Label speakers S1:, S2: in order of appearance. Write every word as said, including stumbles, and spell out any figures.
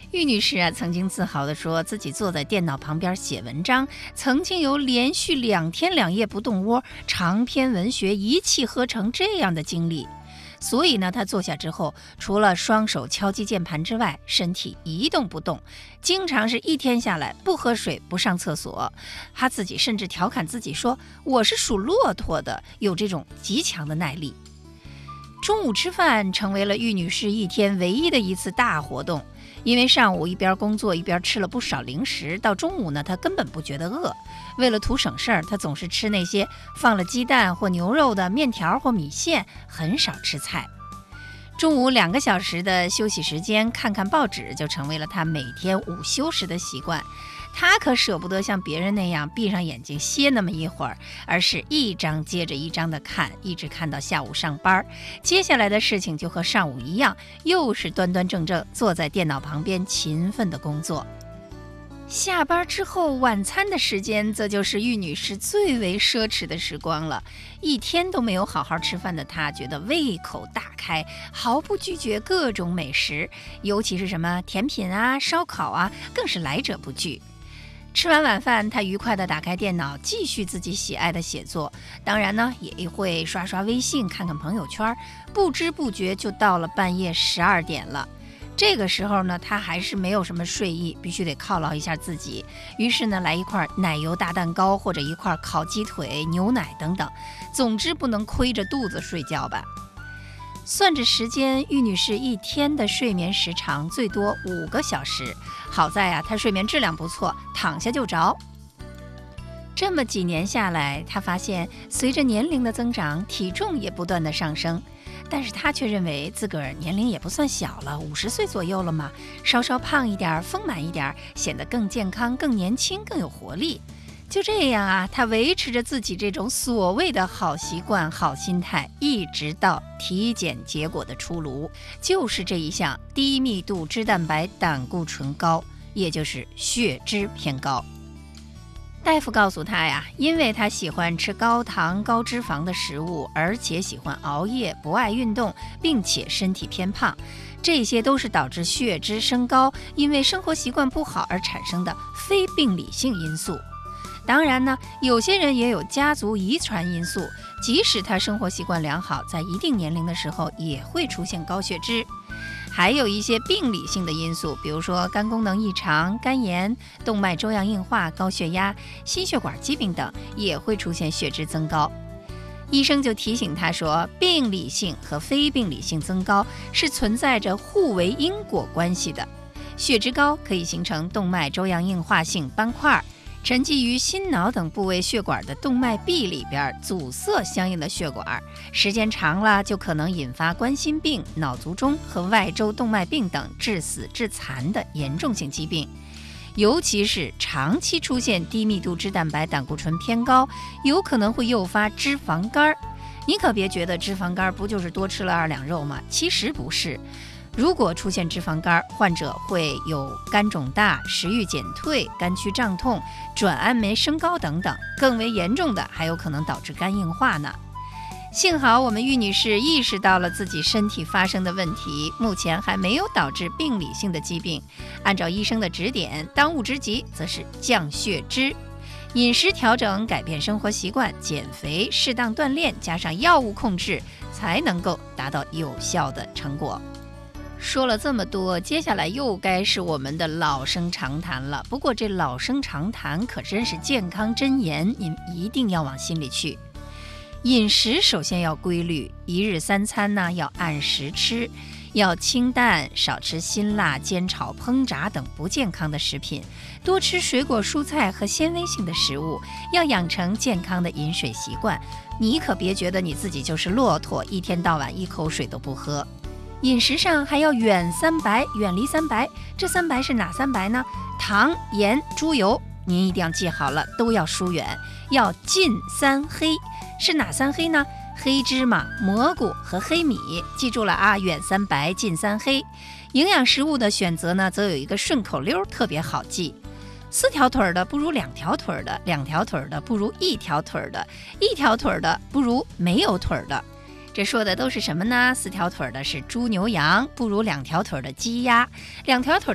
S1: 玉女士啊，曾经自豪地说自己坐在电脑旁边写文章，曾经有连续两天两夜不动窝，长篇文学一气呵成这样的经历。所以呢，她坐下之后，除了双手敲击键盘之外，身体一动不动，经常是一天下来不喝水不上厕所。她自己甚至调侃自己说，我是属骆驼的，有这种极强的耐力。中午吃饭成为了玉女士一天唯一的一次大活动，因为上午一边工作一边吃了不少零食，到中午呢，她根本不觉得饿。为了图省事儿，她总是吃那些放了鸡蛋或牛肉的面条或米线，很少吃菜。中午两个小时的休息时间，看看报纸就成为了她每天午休时的习惯。他可舍不得像别人那样闭上眼睛歇那么一会儿，而是一张接着一张的看，一直看到下午上班。接下来的事情就和上午一样，又是端端正正坐在电脑旁边勤奋的工作。下班之后，晚餐的时间则就是玉女士最为奢侈的时光了。一天都没有好好吃饭的她，觉得胃口大开，毫不拒绝各种美食，尤其是什么甜品啊、烧烤啊，更是来者不拒。吃完晚饭，他愉快地打开电脑，继续自己喜爱的写作。当然呢，也会刷刷微信，看看朋友圈，不知不觉就到了半夜十二点了。这个时候呢，他还是没有什么睡意，必须得犒劳一下自己。于是呢，来一块奶油大蛋糕，或者一块烤鸡腿、牛奶等等，总之不能亏着肚子睡觉吧。算着时间，玉女士一天的睡眠时长最多五个小时。好在啊，她睡眠质量不错，躺下就着。这么几年下来，她发现随着年龄的增长，体重也不断的上升。但是她却认为自个儿年龄也不算小了，五十岁左右了嘛，稍稍胖一点，丰满一点，显得更健康、更年轻、更有活力。就这样啊，他维持着自己这种所谓的好习惯、好心态，一直到体检结果的出炉，就是这一项低密度脂蛋白胆固醇高，也就是血脂偏高。大夫告诉他呀，因为他喜欢吃高糖高脂肪的食物，而且喜欢熬夜，不爱运动，并且身体偏胖，这些都是导致血脂升高，因为生活习惯不好而产生的非病理性因素。当然呢，有些人也有家族遗传因素，即使他生活习惯良好，在一定年龄的时候也会出现高血脂。还有一些病理性的因素，比如说肝功能异常、肝炎、动脉粥样硬化、高血压、心血管疾病等，也会出现血脂增高。医生就提醒他说，病理性和非病理性增高是存在着互为因果关系的。血脂高可以形成动脉粥样硬化性斑块，沉积于心脑等部位血管的动脉壁里边，阻塞相应的血管，时间长了就可能引发冠心病、脑卒中和外周动脉病等致死致残的严重性疾病。尤其是长期出现低密度脂蛋白胆固醇偏高，有可能会诱发脂肪肝。你可别觉得脂肪肝不就是多吃了二两肉吗？其实不是。如果出现脂肪肝，患者会有肝肿大、食欲减退、肝区胀痛、转氨酶升高等等，更为严重的还有可能导致肝硬化呢。幸好我们玉女士意识到了自己身体发生的问题，目前还没有导致病理性的疾病。按照医生的指点，当务之急则是降血脂。饮食调整、改变生活习惯、减肥、适当锻炼，加上药物控制，才能够达到有效的成果。说了这么多，接下来又该是我们的老生常谈了。不过这老生常谈可真是健康箴言，你一定要往心里去。饮食首先要规律，一日三餐呢要按时吃，要清淡，少吃辛辣、煎炒、烹炸等不健康的食品，多吃水果、蔬菜和纤维性的食物，要养成健康的饮水习惯。你可别觉得你自己就是骆驼，一天到晚一口水都不喝。饮食上还要远三白，远离三白。这三白是哪三白呢？糖、盐、猪油，您一定要记好了，都要疏远。要禁三黑，是哪三黑呢？黑芝麻、蘑菇和黑米，记住了啊，远三白，禁三黑。营养食物的选择呢，则有一个顺口溜特别好记：四条腿的不如两条腿的，两条腿的不如一条腿的，一条腿的不如没有腿的。这说的都是什么呢？四条腿的是猪牛羊，不如两条腿的鸡鸭；两条腿